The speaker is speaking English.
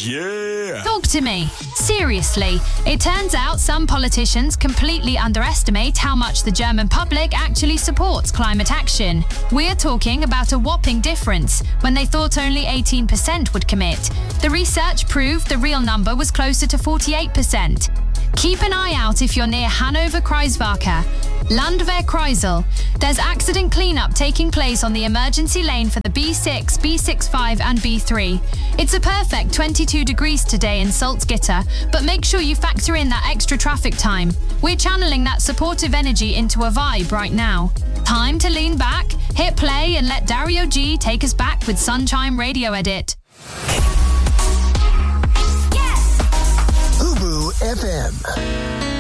Yeah! Talk to me. Seriously, it turns out some politicians completely underestimate how much the German public actually supports climate action. We're talking about a whopping difference when they thought only 18% would commit. The research proved the real number was closer to 48%. Keep an eye out if you're near Hannover Kreisverkehr, Landwehr Kreisel. There's accident cleanup taking place on the emergency lane for the B6, B65 and B3. It's a perfect 22 degrees today in Salzgitter, but make sure you factor in that extra traffic time. We're channeling that supportive energy into a vibe right now. Time to lean back, hit play and let Dario G take us back with Sunchime Radio Edit. Ubu FM.